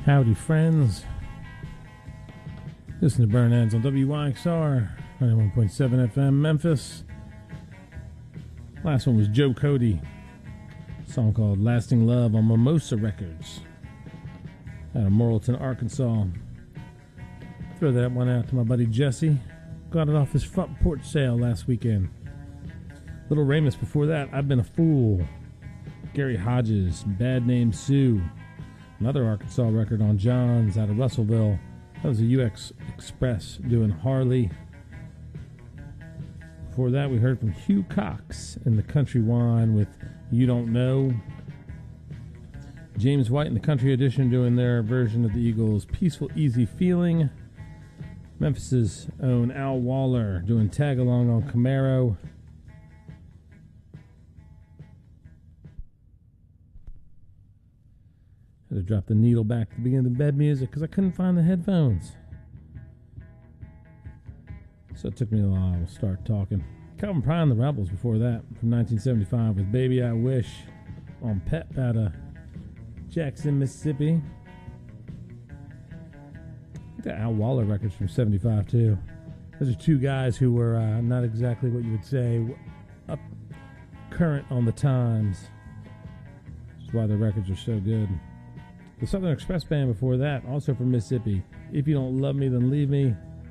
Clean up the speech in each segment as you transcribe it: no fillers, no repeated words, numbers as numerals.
Howdy, friends. Listen to Burn Ends on WYXR 91.7 FM, Memphis. Last one was Joe Cody. A song called Lasting Love on Mimosa Records out of Morrilton, Arkansas. Throw that one out to my buddy Jesse. Got it off his front porch sale last weekend. Little Ramus before that, I've Been a Fool. Gary Hodges, Bad Name Sue. Another Arkansas record on Johns out of Russellville. That was a UX Express doing Harley. Before that, we heard from Hugh Cox in the Country Wine with You Don't Know. James White in the Country Edition doing their version of the Eagles' Peaceful Easy Feeling. Memphis's own Al Waller doing Tag Along on Camaro. Had to drop the needle back to the beginning of the bed music because I couldn't find the headphones. So it took me a while to start talking. Calvin Prine and the Rebels before that from 1975 with Baby I Wish on Pep out of Jackson, Mississippi. The Al Waller records from 75 too. Those are two guys who were not exactly what you would say up current on the times. That's why their records are so good. The Southern Express Band before that, also from Mississippi. If You Don't Love Me, Then Leave Me.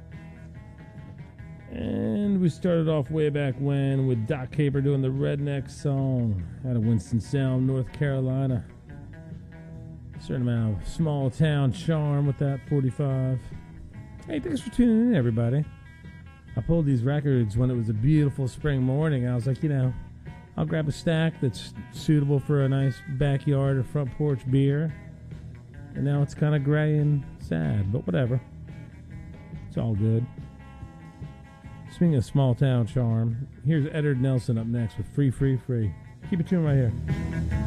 And we started off way back when with Doc Caper doing the Redneck song out of Winston-Salem, North Carolina. A certain amount of small town charm with that 45. Hey, thanks for tuning in, everybody. I pulled these records when it was a beautiful spring morning. I was like, I'll grab a stack that's suitable for a nice backyard or front porch beer. And now it's kind of gray and sad, but whatever. It's all good. Speaking of small town charm, here's Eddard Nelson up next with Free, Free, Free. Keep it tuned right here.